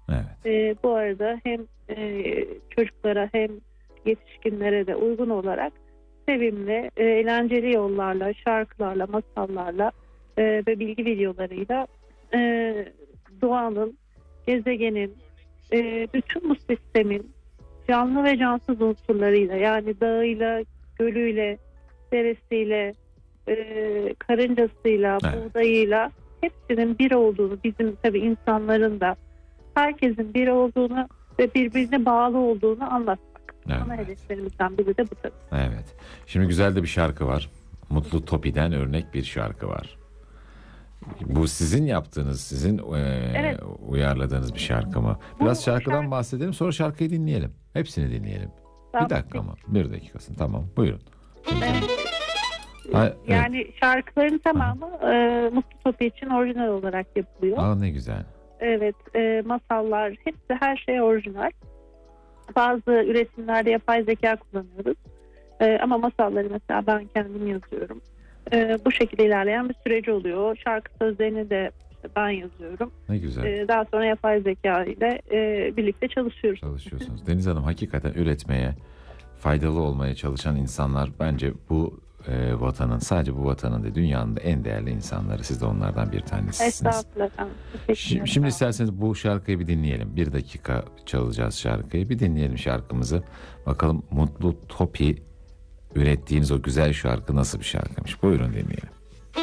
Bu arada hem çocuklara hem yetişkinlere de uygun olarak sevimli, eğlenceli yollarla, şarkılarla, masallarla ve bilgi videolarıyla doğanın, gezegenin, bütün bu sistemin canlı ve cansız unsurlarıyla, yani dağıyla, gölüyle, deresiyle, karıncasıyla, buğdayıyla hepsinin bir olduğunu, bizim tabii insanların da herkesin bir olduğunu ve birbirine bağlı olduğunu anlatmak. Ana hedeflerimizden biri de bu tabii. Evet. Şimdi güzel de bir şarkı var. Mutlu Topi'den örnek bir şarkı var. Bu sizin yaptığınız, sizin uyarladığınız bir şarkı mı? Biraz şarkıdan bahsedelim, sonra şarkıyı dinleyelim. Hepsini dinleyelim. Tamam. Bir dakika ama. Bir dakikasın. Tamam. Buyurun. Yani şarkıların tamamı Mutlu Topi için orijinal olarak yapılıyor. Aa, ne güzel. Evet. Masallar, hepsi, her şey orijinal. Bazı üretimlerde yapay zeka kullanıyoruz. Ama masalları mesela ben kendim yazıyorum. Bu şekilde ilerleyen bir süreci oluyor. Şarkı sözlerini de ben yazıyorum. Ne güzel. Daha sonra yapay zeka ile birlikte çalışıyorsunuz. Deniz Hanım, hakikaten üretmeye, faydalı olmaya çalışan insanlar bence bu vatanın, sadece bu vatanın değil, dünyanın da en değerli insanları. Siz de onlardan bir tanesisiniz. Estağfurullah. Şimdi isterseniz bu şarkıyı bir dinleyelim. 1 dakika çalacağız şarkıyı. Bir dinleyelim şarkımızı. Bakalım Mutlu Topi ürettiğiniz o güzel şarkı nasıl bir şarkıymış. Buyurun dinleyelim.